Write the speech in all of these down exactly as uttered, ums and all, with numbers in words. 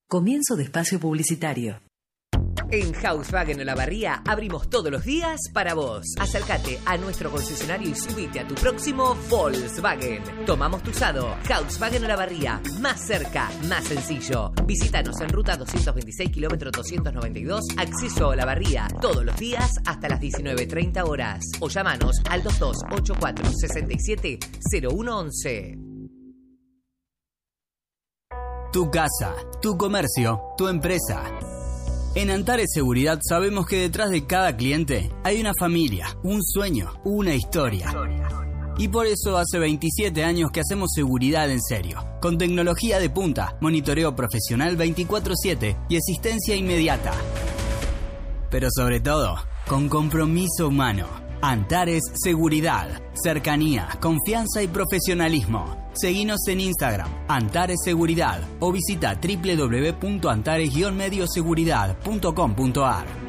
Comienzo de espacio publicitario. En Volkswagen Olavarría abrimos todos los días para vos. Acércate a nuestro concesionario y subite a tu próximo Volkswagen. Tomamos tu usado. Volkswagen Olavarría. Más cerca, más sencillo. Visítanos en ruta doscientos veintiséis, kilómetro doscientos noventa y dos, acceso a Olavarría. Todos los días hasta las diecinueve treinta horas. O llamanos al dos dos ocho cuatro, seis siete, cero uno once. Tu casa, tu comercio, tu empresa. En Antares Seguridad sabemos que detrás de cada cliente hay una familia, un sueño, una historia. Y por eso hace veintisiete años que hacemos seguridad en serio, con tecnología de punta, monitoreo profesional veinticuatro siete y asistencia inmediata. Pero sobre todo, con compromiso humano. Antares Seguridad, cercanía, confianza y profesionalismo. Seguinos en Instagram, Antares Seguridad, o visita doble u doble u doble u punto antares guion medioseguridad punto com punto a r.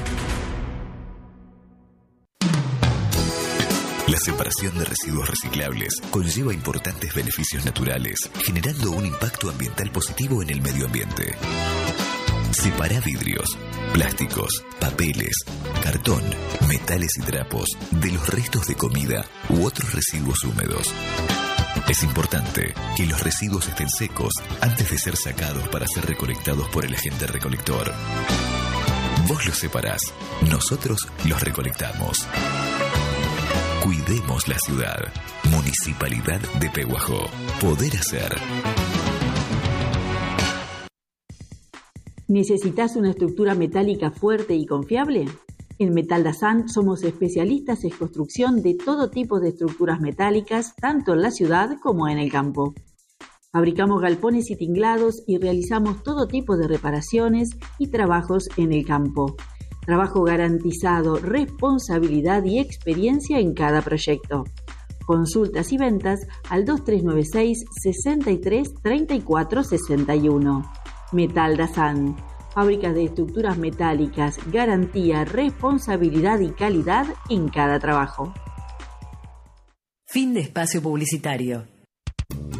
La separación de residuos reciclables conlleva importantes beneficios naturales, generando un impacto ambiental positivo en el medio ambiente. Separa vidrios, plásticos, papeles, cartón, metales y trapos de los restos de comida u otros residuos húmedos. Es importante que los residuos estén secos antes de ser sacados para ser recolectados por el agente recolector. Vos los separás, nosotros los recolectamos. Cuidemos la ciudad. Municipalidad de Pehuajó. Poder hacer. ¿Necesitas una estructura metálica fuerte y confiable? En Metal Dazan somos especialistas en construcción de todo tipo de estructuras metálicas, tanto en la ciudad como en el campo. Fabricamos galpones y tinglados y realizamos todo tipo de reparaciones y trabajos en el campo. Trabajo garantizado, responsabilidad y experiencia en cada proyecto. Consultas y ventas al dos tres nueve seis, seis tres, tres cuatro seis uno. Metal Dazan. Fábricas de estructuras metálicas, garantía, responsabilidad y calidad en cada trabajo. Fin de espacio publicitario.